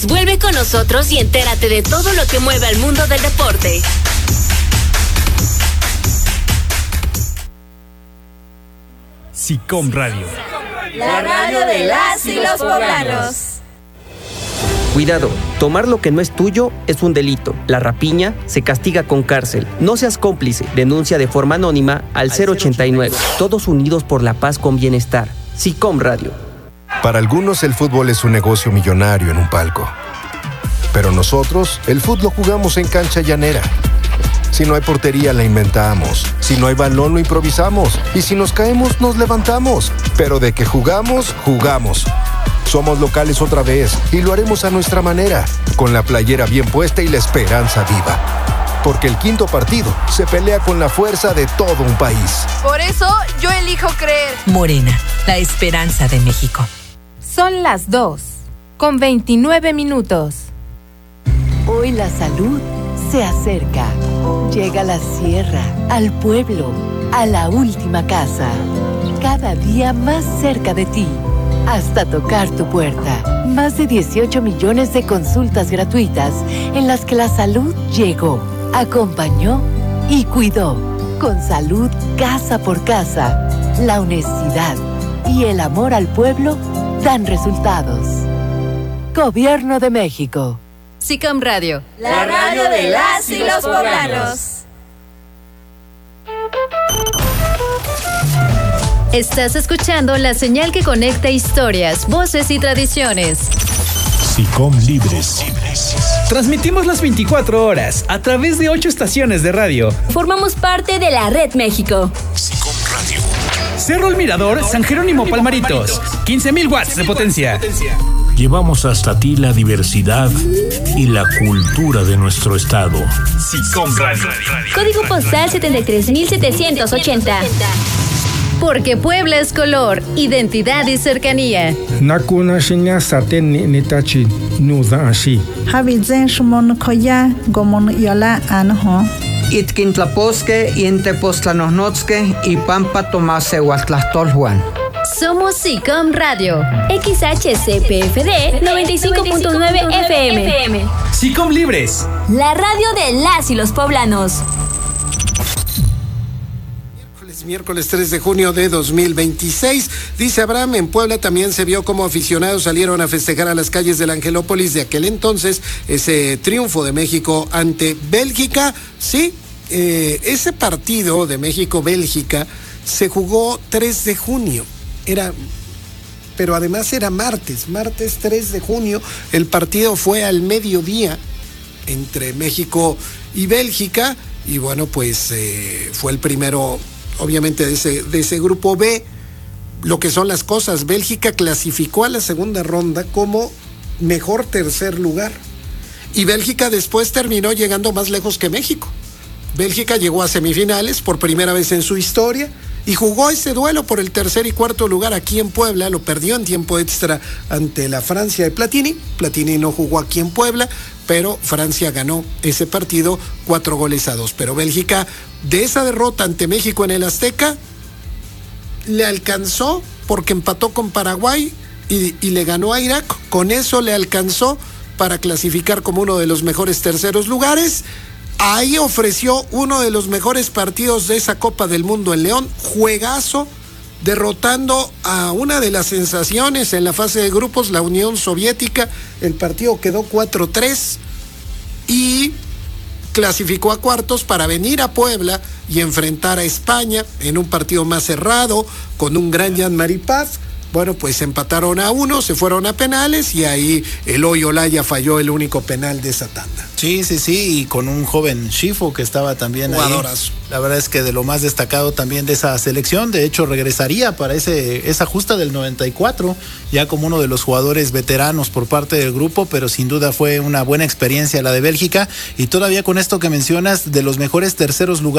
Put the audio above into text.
Vuelve con nosotros y entérate de todo lo que mueve al mundo del deporte. SICOM Radio. La radio de las y los poblanos. Cuidado, tomar lo que no es tuyo es un delito. La rapiña se castiga con cárcel. No seas cómplice. Denuncia de forma anónima al 089. Todos unidos por la paz con bienestar. SICOM Radio. Para algunos el fútbol es un negocio millonario en un palco. Pero nosotros, el fútbol lo jugamos en cancha llanera. Si no hay portería, la inventamos. Si no hay balón, lo improvisamos. Y si nos caemos, nos levantamos. Pero de que jugamos, jugamos. Somos locales otra vez y lo haremos a nuestra manera, con la playera bien puesta y la esperanza viva. Porque el quinto partido se pelea con la fuerza de todo un país. Por eso yo elijo creer. Morena, la esperanza de México. Son las 2:29. Hoy la salud se acerca. Llega a la sierra, al pueblo, a la última casa. Cada día más cerca de ti, hasta tocar tu puerta. Más de 18 millones de consultas gratuitas en las que la salud llegó, acompañó y cuidó. Con salud casa por casa, la honestidad y el amor al pueblo dan resultados. Gobierno de México. SICOM Radio. La radio de las y los poblanos. Estás escuchando la señal que conecta historias, voces y tradiciones. SICOM Libres. Transmitimos las 24 horas a través de 8 estaciones de radio. Formamos parte de la Red México. SICOM Radio. Cerro El Mirador, San Jerónimo Palmaritos. 15,000 watts de potencia. Llevamos hasta ti la diversidad y la cultura de nuestro estado. SICOM Radio. Código postal 73,780. Porque Puebla es color, identidad y cercanía. Nakuna shinya saten nitachi nuza ashi. Habizen shumon koya gomon yola anho. Itkintlaposque y Intepostlanosnotzque y Pampa Tomase Huatlastolhuan. Somos SICOM Radio, XHCPFD 95.9 FM. SICOM Libres. La radio de las y los poblanos. Miércoles 3 de junio de 2026. Dice Abraham, en Puebla también se vio cómo aficionados salieron a festejar a las calles de la Angelópolis de aquel entonces, ese triunfo de México ante Bélgica. Sí, ese partido de México-Bélgica se jugó 3 de junio. Pero además era martes 3 de junio. El partido fue al mediodía entre México y Bélgica. Y bueno, pues fue el primero, obviamente, de ese grupo B. Lo que son las cosas, Bélgica clasificó a la segunda ronda como mejor tercer lugar. Y Bélgica después terminó llegando más lejos que México. Bélgica llegó a semifinales por primera vez en su historia y jugó ese duelo por el tercer y cuarto lugar aquí en Puebla. Lo perdió en tiempo extra ante la Francia de Platini. Platini no jugó aquí en Puebla, pero Francia ganó ese partido 4-2. Pero Bélgica, de esa derrota ante México en el Azteca, le alcanzó porque empató con Paraguay y le ganó a Irak. Con eso le alcanzó para clasificar como uno de los mejores terceros lugares. Ahí ofreció uno de los mejores partidos de esa Copa del Mundo en León. Juegazo, derrotando a una de las sensaciones en la fase de grupos, la Unión Soviética. El partido quedó 4-3 y clasificó a cuartos para venir a Puebla y enfrentar a España en un partido más cerrado con un gran Jean-Marie Paz. Bueno, pues empataron a 1, se fueron a penales y ahí Eloy Olaya falló el único penal de esa tanda. Sí, y con un joven Schifo que estaba también jugadorazo. Ahí. La verdad es que de lo más destacado también de esa selección, de hecho regresaría para esa justa del 94, ya como uno de los jugadores veteranos por parte del grupo, pero sin duda fue una buena experiencia la de Bélgica y todavía con esto que mencionas de los mejores terceros lugares